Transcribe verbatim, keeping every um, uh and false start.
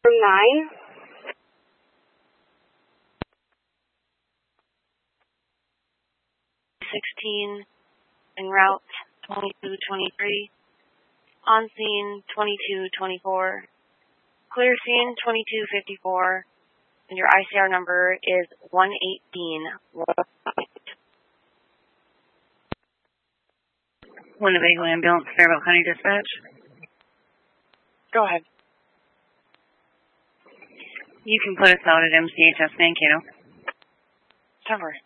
nine. sixteen, en route twenty-two twenty-three, on scene twenty-two twenty-four, clear scene twenty-two fifty-four, and your I C R number is one eighteen. Winnebago Ambulance, Faribault County Dispatch. Go ahead. You can put us out at M C H S Mankato. Cover.